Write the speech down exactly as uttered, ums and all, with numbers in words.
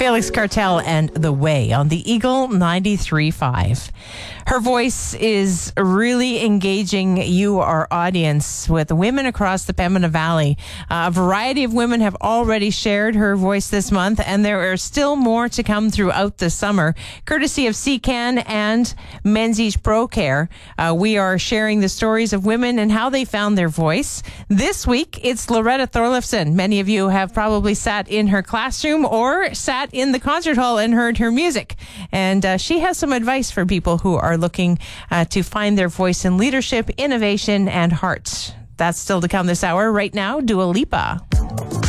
Felix Cartel and The Way on the Eagle ninety-three point five. Her voice is really engaging you, our audience, with women across the Pembina Valley. Uh, a variety of women have already shared her voice this month, and there are still more to come throughout the summer. Courtesy of C C A N and Menzies Pro Care, uh, we are sharing the stories of women and how they found their voice. This week, it's Loretta Thorleifson. Many of you have probably sat in her classroom or sat in the concert hall and heard her music. And uh, she has some advice for people who are looking uh, to find their voice in leadership, innovation, and heart. That's still to come this hour. Right now, Dua Lipa.